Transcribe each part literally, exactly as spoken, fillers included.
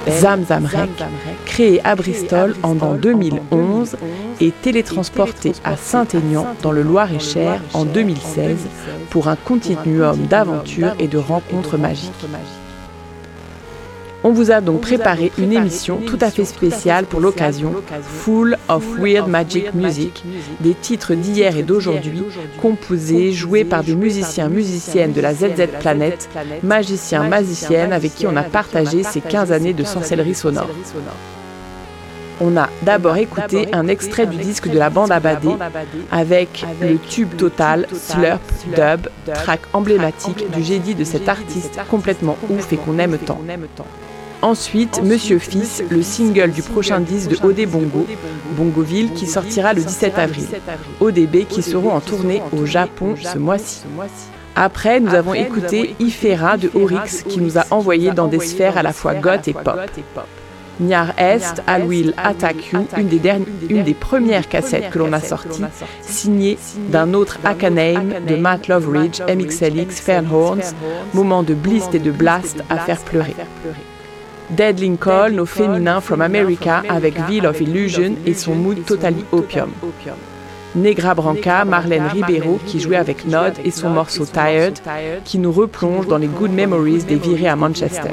Zamzam Rec, créé à Bristol en l'an deux mille onze et télétransporté à Saint-Aignan dans le Loir-et-Cher en deux mille seize pour un continuum d'aventures et de rencontres magiques. On vous a donc préparé une émission tout à fait spéciale pour l'occasion, full of weird magic music, des titres d'hier et d'aujourd'hui, composés, joués par des musiciens musiciennes de la Z Z Planet, magiciens magiciennes avec qui on a partagé ces quinze années de sorcellerie sonore. On a d'abord écouté un extrait du disque de la bande Abadé avec le tube total Slurp Dub, track emblématique du génie de cet artiste complètement ouf et qu'on aime tant. Ensuite, Monsieur Fils, le single du prochain disque de O D Bongo, Bongoville, qui sortira le dix-sept avril. O D B qui seront en tournée au Japon ce mois-ci. Après, nous avons écouté Ifera de Oryx qui nous a envoyé dans des sphères à la fois goth et pop. Niar Est, I Will Attack You, une des, dernières, une des premières cassettes que l'on a sorties, signée d'un autre Akaname de Matt Loveridge, M X L X, Fairhorns, moment de blist et de blast à faire pleurer. Dead Lincoln au féminin From America avec Veil of Illusion et son mood totally opium. Negra Branca, Marlène Ribeiro qui jouait avec Nod et son morceau Tired qui nous replonge dans les good memories des virées à Manchester.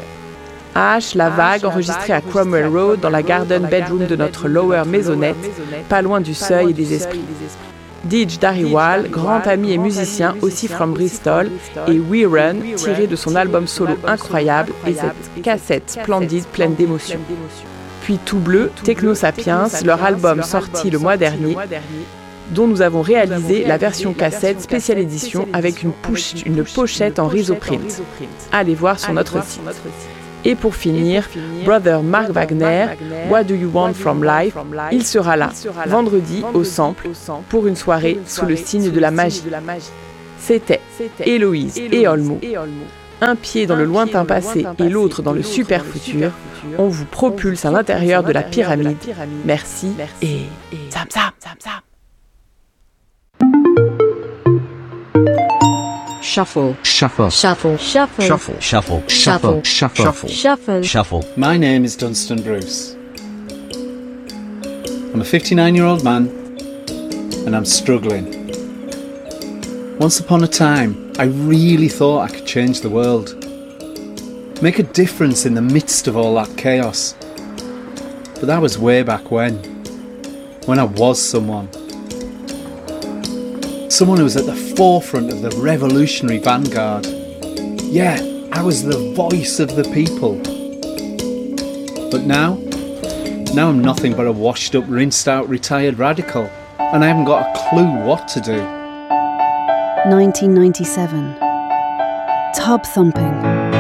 H, La Vague, enregistrée à Cromwell Road dans la garden bedroom de notre lower maisonnette, pas loin du seuil et des esprits. Dij Dariwal, grand ami et musicien aussi from Bristol, et We Run, tiré de son album solo incroyable et cette cassette splendide pleine d'émotions. Puis Tout Bleu, Techno Sapiens, leur album sorti le mois dernier, dont nous avons réalisé la version cassette spéciale édition avec une, push, une pochette en risoprint. Allez voir sur notre site. Et pour finir, Brother Mark Wagner, What Do You Want From Life, il sera là, vendredi, au Sample, pour une soirée sous le signe de la magie. C'était Héloïse et Olmo, un pied dans le lointain passé et l'autre dans le super futur. On vous propulse à l'intérieur de la pyramide. Merci et zam zam zam zam. Shuffle. Shuffle. Shuffle. Shuffle. Shuffle. Shuffle. Shuffle. Shuffle. Shuffle. Shuffle. My name is Dunstan Bruce. I'm a fifty-nine-year-old man, and I'm struggling. Once upon a time, I really thought I could change the world. Make a difference in the midst of all that chaos. But that was way back when. When I was someone. Someone who was at the forefront of the revolutionary vanguard. Yeah, I was the voice of the people. But now, now I'm nothing but a washed up, rinsed out, retired radical, and I haven't got a clue what to do. nineteen ninety-seven. Tub thumping.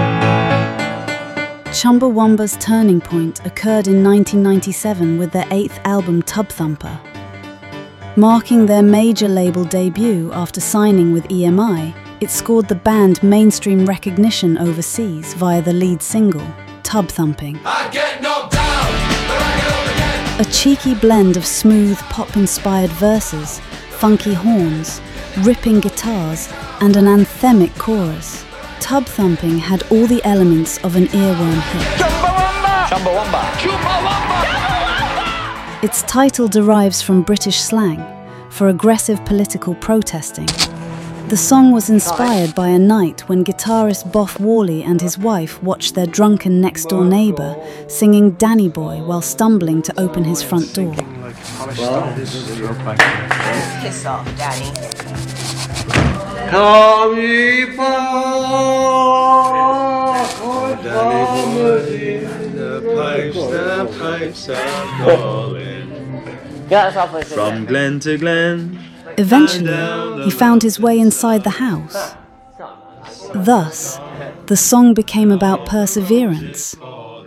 Chumbawamba's turning point occurred in nineteen ninety-seven with their eighth album Tub Thumper. Marking their major label debut after signing with E M I, it scored the band mainstream recognition overseas via the lead single, Tub Thumping. I get knocked down, but I get up again. A cheeky blend of smooth pop-inspired verses, funky horns, ripping guitars, and an anthemic chorus. Tub Thumping had all the elements of an earworm hit. Chumbawamba! Chumbawamba! Chumbawamba! Its title derives from British slang for aggressive political protesting. The song was inspired by a night when guitarist Boff Worley and his wife watched their drunken next-door neighbour singing Danny Boy while stumbling to open his front door. Piss off, Daddy. From glen to glen. Eventually, he found his way inside the house. Thus, the song became about perseverance,